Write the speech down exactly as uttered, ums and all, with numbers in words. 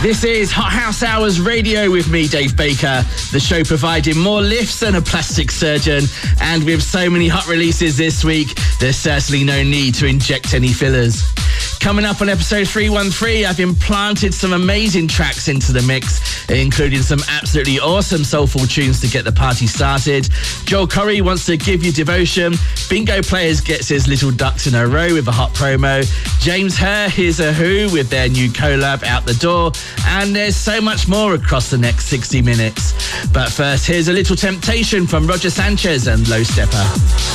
This is Hot House Hours Radio with me, Dave Baker. The show providing more lifts than a plastic surgeon. And with so many hot releases this week, there's certainly no need to inject any fillers. Coming up on episode three one three, I've implanted some amazing tracks into the mix, including some absolutely awesome soulful tunes to get the party started. Joel Corry wants to give you devotion. Bingo Players gets his little ducks in a row with a hot promo. James Hurr, here's a Who with their new collab out the door. And there's so much more across the next sixty minutes. But first, here's a little temptation from Roger Sanchez and Low Stepper.